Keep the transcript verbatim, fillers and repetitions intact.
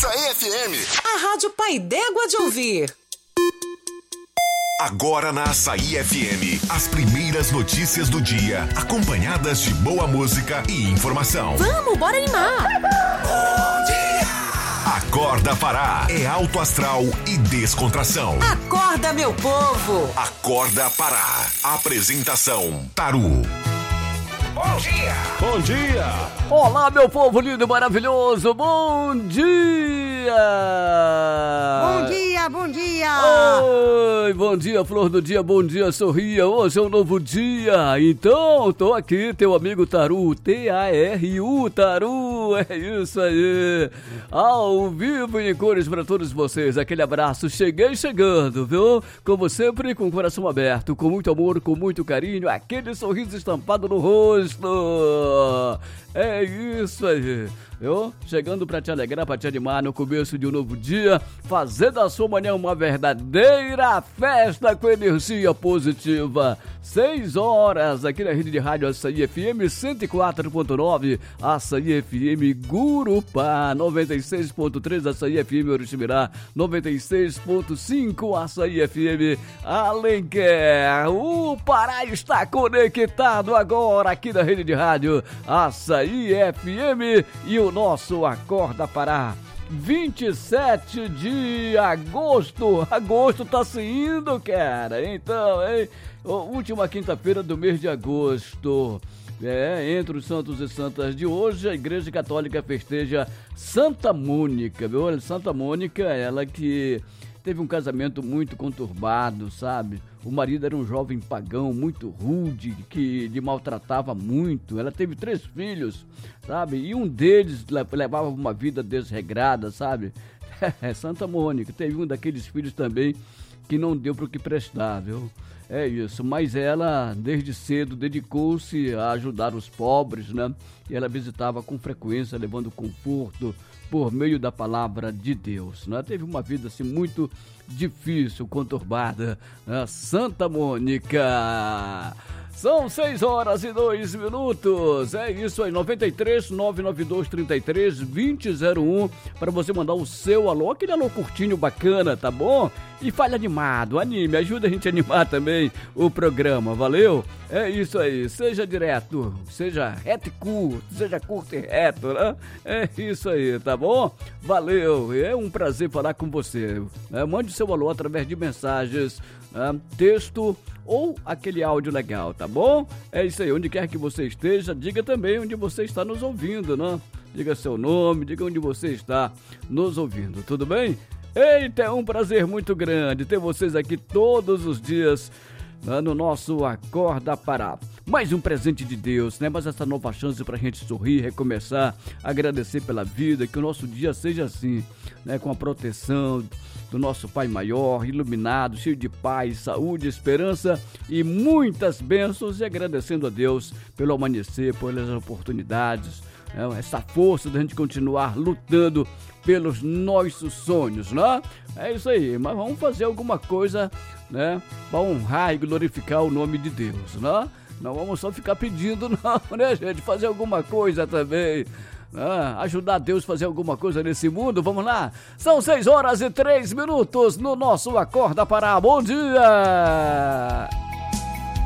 Açaí F M. A Rádio Pai d'Égua de ouvir. Agora na Açaí F M, as primeiras notícias do dia, acompanhadas de boa música e informação. Vamos, bora animar! Bom dia! Acorda Pará, é alto astral e descontração. Acorda, meu povo! Acorda Pará. Apresentação, Taru. Bom dia! Bom dia! Olá, meu povo lindo e maravilhoso! Bom dia! Bom dia, bom dia! Oi, bom dia, flor do dia, bom dia, sorria. Hoje é um novo dia. Então, tô aqui, teu amigo Taru, T A R U, Taru, é isso aí. Ao vivo e em cores pra todos vocês. Aquele abraço, cheguei chegando, viu? Como sempre, com o coração aberto, com muito amor, com muito carinho, aquele sorriso estampado no rosto. É isso aí, eu chegando pra te alegrar, pra te animar no começo de um novo dia, fazer da sua manhã uma verdadeira festa com energia positiva. Seis horas aqui na rede de rádio Açaí F M cento e quatro ponto nove, Açaí F M Gurupá, noventa e seis ponto três Açaí F M Oriximiná, noventa e seis ponto cinco Açaí F M Alenquer. O Pará está conectado agora aqui na rede de rádio Açaí F M e o nosso Acorda Pará. vinte e sete de agosto, agosto tá se indo, cara, então, hein? Última quinta-feira do mês de agosto, é, entre os santos e santas de hoje, a Igreja Católica festeja Santa Mônica, viu? Santa Mônica, ela que teve um casamento muito conturbado, sabe? O marido era um jovem pagão, muito rude, que lhe maltratava muito. Ela teve três filhos, sabe? E um deles levava uma vida desregrada, sabe? É, Santa Mônica. Teve um daqueles filhos também que não deu para o que prestar, viu? É isso, mas ela desde cedo dedicou-se a ajudar os pobres, né? E ela visitava com frequência, levando conforto por meio da palavra de Deus, né? Teve uma vida assim muito difícil, conturbada, né? Santa Mônica. São seis horas e dois minutos, é isso aí, noventa e três, nove nove dois, trinta e três, vinte zero um, para você mandar o seu alô, aquele alô curtinho bacana, tá bom? E fale animado, anime, ajuda a gente a animar também o programa, valeu? É isso aí, seja direto, seja reto e curto, seja curto e reto, né? É isso aí, tá bom? Valeu, é um prazer falar com você, é, mande o seu alô através de mensagens, é, texto ou aquele áudio legal, tá bom? É isso aí, onde quer que você esteja, diga também onde você está nos ouvindo, né? Diga seu nome, diga onde você está nos ouvindo, tudo bem? Eita, é um prazer muito grande ter vocês aqui todos os dias, né, no nosso Acorda Pará. Mais um presente de Deus, né? Mas essa nova chance pra gente sorrir, recomeçar, agradecer pela vida, que o nosso dia seja assim, né? Com a proteção do nosso Pai Maior, iluminado, cheio de paz, saúde, esperança e muitas bênçãos, e agradecendo a Deus pelo amanhecer, pelas oportunidades, né? Essa força da gente continuar lutando pelos nossos sonhos, né? É isso aí, mas vamos fazer alguma coisa, né? Para honrar e glorificar o nome de Deus, né? Não vamos só ficar pedindo não, né, gente? Fazer alguma coisa também. Ah, ajudar Deus a fazer alguma coisa nesse mundo, vamos lá? São seis horas e três minutos no nosso Acorda Pará. Bom dia!